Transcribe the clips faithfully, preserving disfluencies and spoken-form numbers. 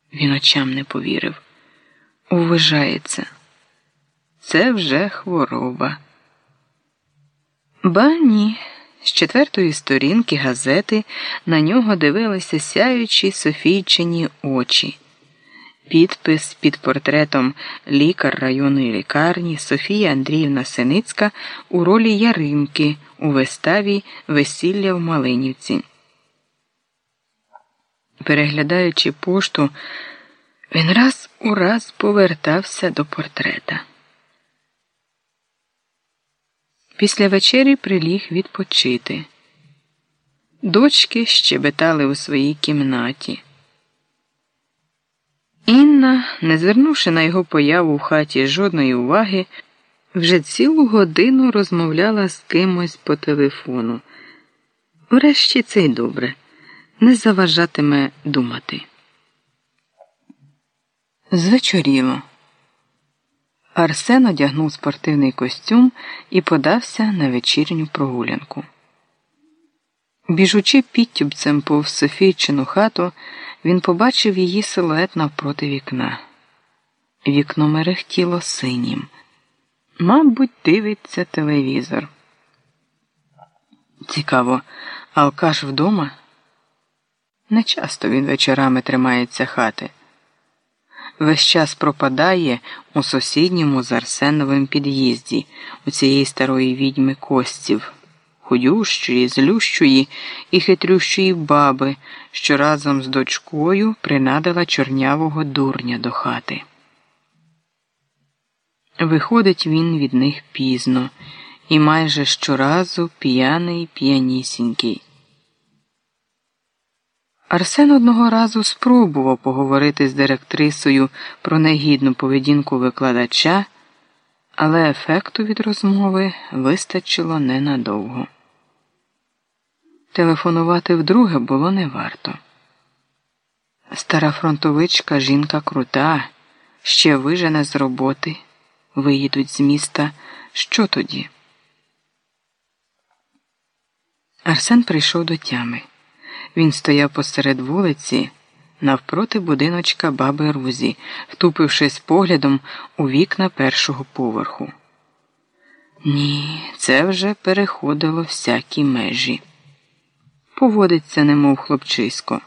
Він очам не повірив. Уважається. Це вже хвороба. Ба ні. З четвертої сторінки газети на нього дивилися сяючі Софійчині очі. Підпис під портретом лікар районної лікарні Софія Андріївна Синицька у ролі Яримки у виставі «Весілля в Малинівці». Переглядаючи пошту, він раз у раз повертався до портрета. Після вечері приліг відпочити. Дочки щебетали у своїй кімнаті. Інна, не звернувши на його появу в хаті жодної уваги, вже цілу годину розмовляла з кимось по телефону. Врешті це й добре, не заважатиме думати. Звечоріло. Арсен одягнув спортивний костюм і подався на вечірню прогулянку. Біжучи підтюбцем повз Софійчину хату, він побачив її силует навпроти вікна. Вікно мерехтіло синім. Мабуть, дивиться телевізор. Цікаво, алкаш вдома? Нечасто він вечорами тримається хати. Весь час пропадає у сусідньому з Арсеновим під'їзді, у цієї старої відьми Костів, худющої, злющої і хитрющої баби, що разом з дочкою принадила чорнявого дурня до хати. Виходить він від них пізно і майже щоразу п'яний п'янісінький. Арсен одного разу спробував поговорити з директрисою про негідну поведінку викладача, але ефекту від розмови вистачило ненадовго. Телефонувати вдруге було не варто. Стара фронтовичка жінка крута, ще вижене з роботи, виїдуть з міста. Що тоді? Арсен прийшов до тями. Він стояв посеред вулиці, навпроти будиночка баби Рузі, втупившись поглядом у вікна першого поверху. Ні, це вже переходило всякі межі. Поводиться немов хлопчисько.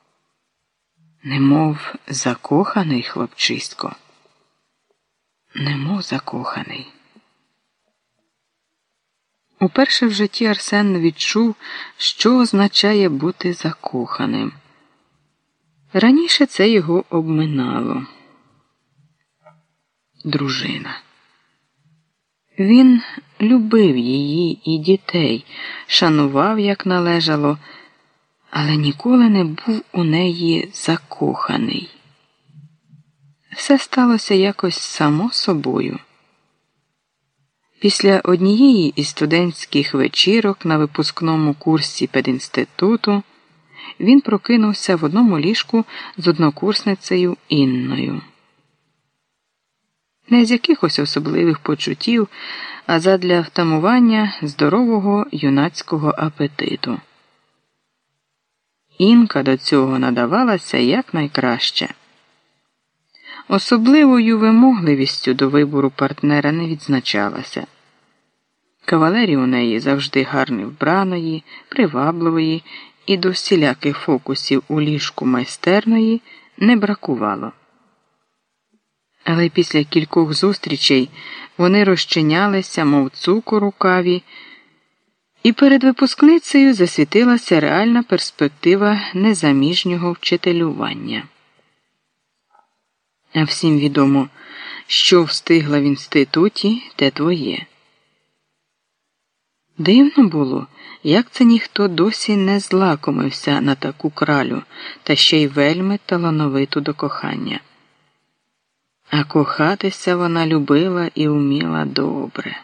Немов закоханий хлопчисько. Немов закоханий. Уперше в житті Арсен відчув, що означає бути закоханим. Раніше це його обминало. Дружина. Він любив її і дітей, шанував, як належало, але ніколи не був у неї закоханий. Все сталося якось само собою. Після однієї із студентських вечірок на випускному курсі педінституту він прокинувся в одному ліжку з однокурсницею Інною. Не з якихось особливих почуттів, а задля втамування здорового юнацького апетиту. Інка до цього надавалася якнайкраще. Особливою вимогливістю до вибору партнера не відзначалася. Кавалерів у неї завжди гарно вбраної, привабливої і до всіляких фокусів у ліжку майстерної не бракувало. Але після кількох зустрічей вони розчинялися, мов цукор у каві, і перед випускницею засвітилася реальна перспектива незаміжнього вчителювання. А всім відомо, що встигла в інституті, те твоє. Дивно було, як це ніхто досі не злакомився на таку кралю, та ще й вельми талановиту до кохання. А кохатися вона любила і вміла добре.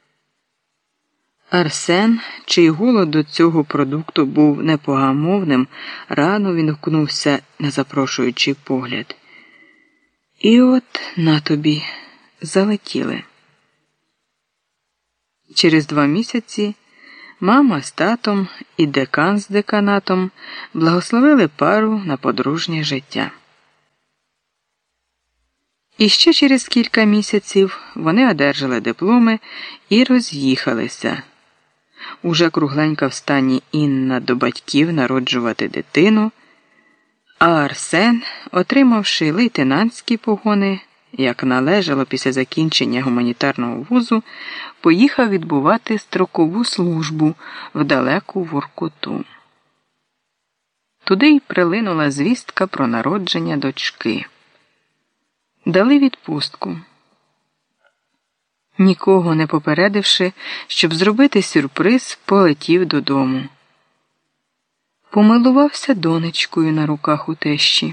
Арсен, чий голод до цього продукту був непогамовним, рано відгукнувся на запрошуючий погляд. І от на тобі залетіли. Через два місяці мама з татом і декан з деканатом благословили пару на подружнє життя. І ще через кілька місяців вони одержали дипломи і роз'їхалися. Уже кругленька в стані Інна до батьків народжувати дитину, а Арсен, отримавши лейтенантські погони, як належало після закінчення гуманітарного вузу, поїхав відбувати строкову службу в далеку Воркуту. Туди й прилинула звістка про народження дочки. Дали відпустку. Нікого не попередивши, щоб зробити сюрприз, полетів додому. Помилувався донечкою на руках у тещі.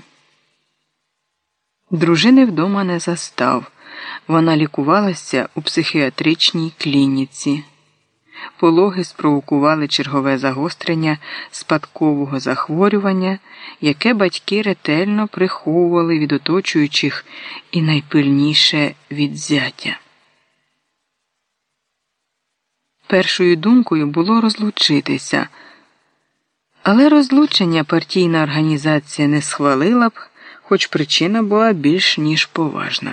Дружини вдома не застав. Вона лікувалася у психіатричній клініці. Пологи спровокували чергове загострення спадкового захворювання, яке батьки ретельно приховували від оточуючих і найпильніше від зятя. Першою думкою було розлучитися, але розлучення партійна організація не схвалила б, хоч причина була більш ніж поважна.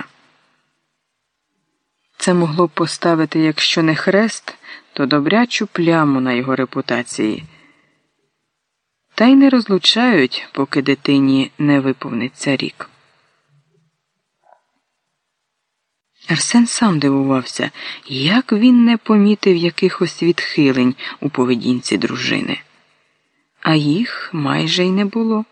Це могло б поставити, якщо не хрест, то добрячу пляму на його репутації. Та й не розлучають, поки дитині не виповниться рік. Арсен сам дивувався, як він не помітив якихось відхилень у поведінці дружини. А їх майже й не було.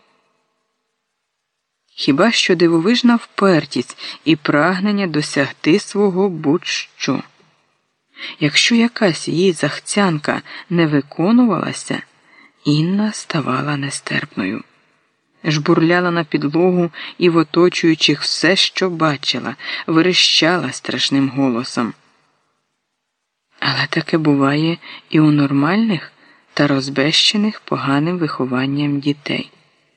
Хіба що дивовижна впертість і прагнення досягти свого будь-що. Якщо якась її захцянка не виконувалася, Інна ставала нестерпною. Жбурляла на підлогу і в оточуючих все, що бачила, верещала страшним голосом. Але таке буває і у нормальних та розбещених поганим вихованням дітей.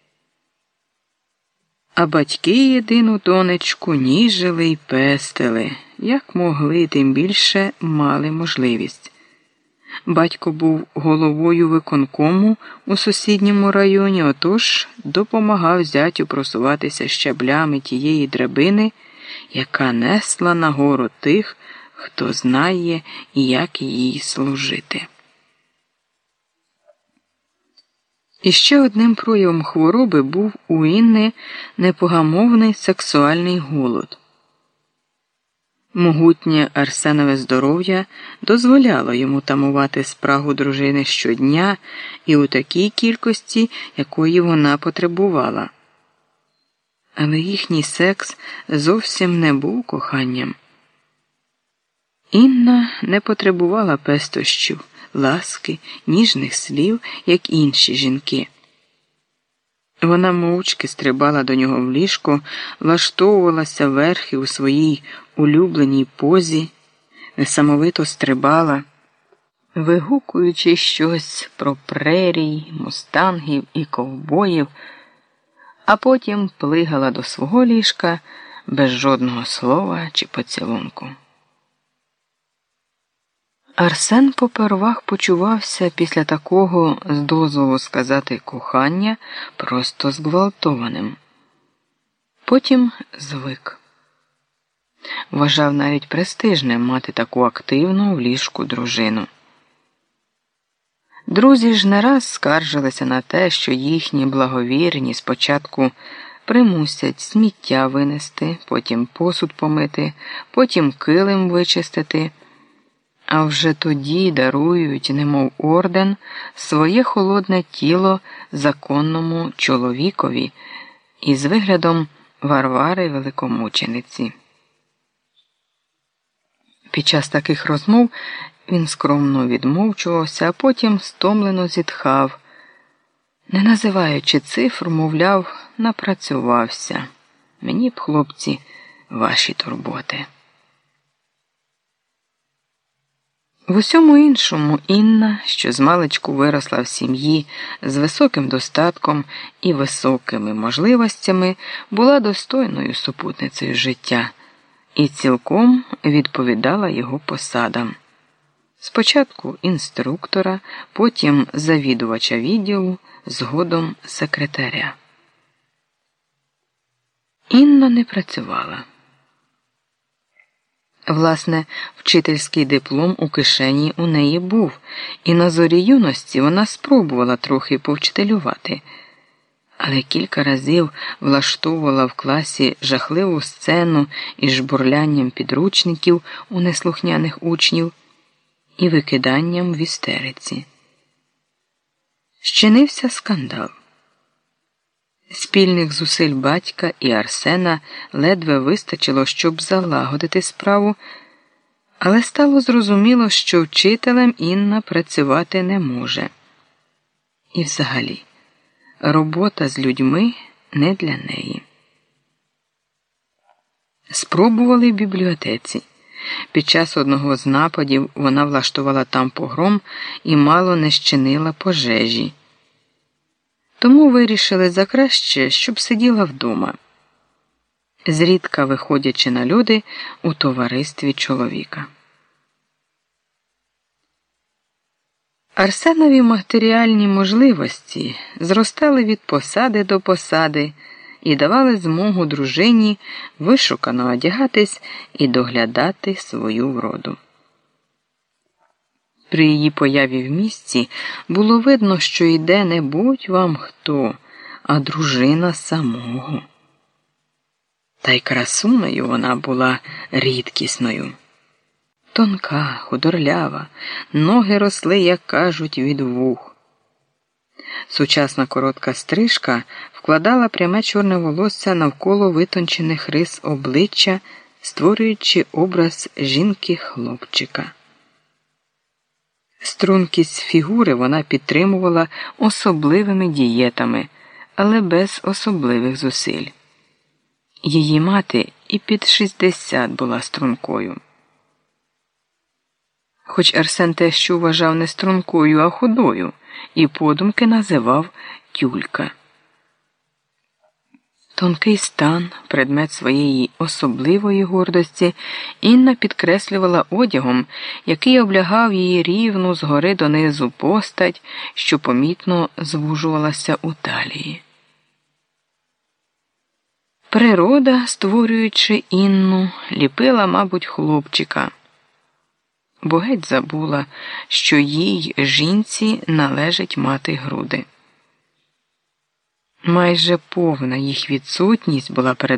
А батьки єдину донечку ніжили й пестили, як могли, тим більше мали можливість. Батько був головою виконкому у сусідньому районі, отож допомагав зятю просуватися щаблями тієї драбини, яка несла нагору тих, хто знає, як їй служити. І ще одним проявом хвороби був у Інни непогамовний сексуальний голод. Могутнє Арсенове здоров'я дозволяло йому тамувати спрагу дружини щодня і у такій кількості, якої вона потребувала. Але їхній секс зовсім не був коханням. Інна не потребувала пестощів, ласки, ніжних слів, як інші жінки. Вона мовчки стрибала до нього в ліжко, влаштовувалася верхи у своїй улюбленій позі, несамовито стрибала, вигукуючи щось про прерій, мустангів і ковбоїв, а потім плигала до свого ліжка без жодного слова чи поцілунку. Арсен попервах почувався після такого, з дозволу сказати, кохання просто зґвалтованим. Потім звик. Вважав навіть престижним мати таку активну в ліжку дружину. Друзі ж не раз скаржилися на те, що їхні благовірні спочатку примусять сміття винести, потім посуд помити, потім килим вичистити, а вже тоді дарують, немов орден, своє холодне тіло законному чоловікові із виглядом Варвари Великомучениці. Під час таких розмов він скромно відмовчувався, а потім стомлено зітхав, не називаючи цифр, мовляв, напрацювався. Мені б, хлопці, ваші турботи. В усьому іншому Інна, що змалечку виросла в сім'ї з високим достатком і високими можливостями, була достойною супутницею життя і цілком відповідала його посадам. Спочатку інструктора, потім завідувача відділу, згодом секретаря. Інна не працювала. Власне, вчительський диплом у кишені у неї був, і на зорі юності вона спробувала трохи повчителювати. Але кілька разів влаштовувала в класі жахливу сцену із жбурлянням підручників у неслухняних учнів і викиданням в істериці. Щинився скандал. Спільних зусиль батька і Арсена ледве вистачило, щоб залагодити справу, але стало зрозуміло, що вчителем Інна працювати не може. І взагалі, робота з людьми не для неї. Спробували в бібліотеці. Під час одного з нападів вона влаштувала там погром і мало не щинила пожежі. Тому вирішили за краще, щоб сиділа вдома, зрідка виходячи на люди у товаристві чоловіка. Арсенові матеріальні можливості зростали від посади до посади і давали змогу дружині вишукано одягатись і доглядати свою вроду. При її появі в місті було видно, що йде не будь вам хто, а дружина самого. Та й красунею вона була рідкісною. Тонка, худорлява, ноги росли, як кажуть, від вух. Сучасна коротка стрижка вкладала пряме чорне волосся навколо витончених рис обличчя, створюючи образ жінки-хлопчика. Стрункість фігури вона підтримувала особливими дієтами, але без особливих зусиль. Її мати і під шістдесят була стрункою. Хоч Арсен тещу вважав не стрункою, а худою, і подумки називав тюлька. Тонкий стан, предмет своєї особливої гордості, Інна підкреслювала одягом, який облягав її рівну згори донизу постать, що помітно звужувалася у талії. Природа, створюючи Інну, ліпила, мабуть, хлопчика, бо геть забула, що їй, жінці, належить мати груди. Майже повна їх відсутність була перед